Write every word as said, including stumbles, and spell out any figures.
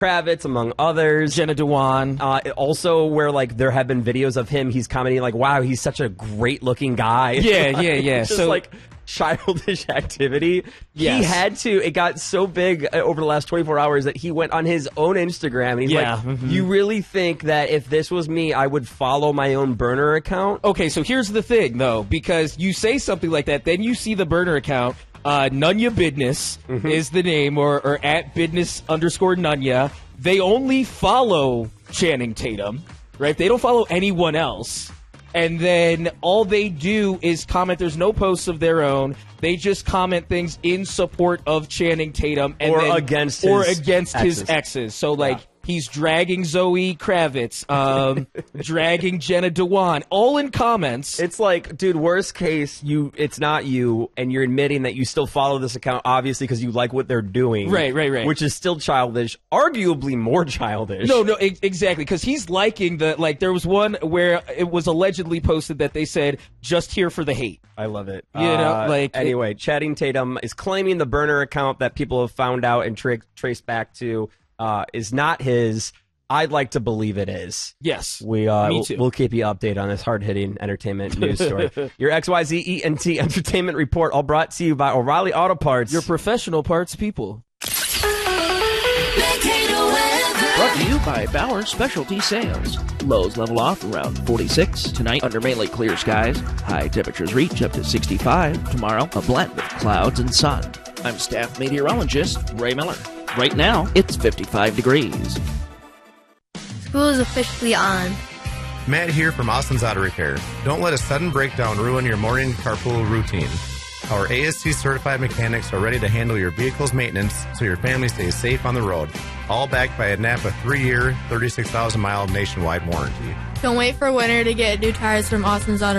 Kravitz, among others. Jenna Dewan. Uh, also, where like there have been videos of him, he's commenting like, "Wow, he's such a great-looking guy." Yeah, yeah, yeah. Just so like childish activity. Yes. He had to. It got so big uh, over the last twenty-four hours that he went on his own Instagram and he's Yeah, like, mhm. "You really think that if this was me, I would follow my own burner account?" Okay, so here's the thing, though, because you say something like that, then you see the burner account. Uh, Nunya Bidness Mm-hmm. is the name, or, or at Bidness underscore Nunya. They only follow Channing Tatum, right? They don't follow anyone else. And then all they do is comment. There's no posts of their own. They just comment things in support of Channing Tatum, and Or then, against or his against his exes. exes. So like. Yeah. He's dragging Zoe Kravitz, um, dragging Jenna Dewan, all in comments. It's like, dude, worst case, you it's not you, and you're admitting that you still follow this account, obviously, because you like what they're doing. Right, right, right. Which is still childish, arguably more childish. No, no, ex- exactly, because he's liking the, like, there was one where it was allegedly posted that they said, just here for the hate. I love it. You know, Uh, like- Anyway, Channing Tatum is claiming the burner account that people have found out and tra- traced back to uh, is not his. I'd like to believe it is. Yes, We, uh, me we'll- too. We'll keep you updated on this hard-hitting entertainment news story. Your X Y Z E N T Entertainment Report, all brought to you by O'Reilly Auto Parts. Your professional parts people. Brought to you by Bauer Specialty Sales. Lows level off around forty-six. Tonight, under mainly clear skies. High temperatures reach up to sixty-five. Tomorrow, a blend of clouds and sun. I'm staff meteorologist Ray Miller. Right now, it's fifty-five degrees. School is officially on. Matt here from Austin's Auto Repair. Don't let a sudden breakdown ruin your morning carpool routine. Our A S C certified mechanics are ready to handle your vehicle's maintenance so your family stays safe on the road. All backed by a Napa three-year, thirty-six thousand mile nationwide warranty. Don't wait for winter to get new tires from Austin's Auto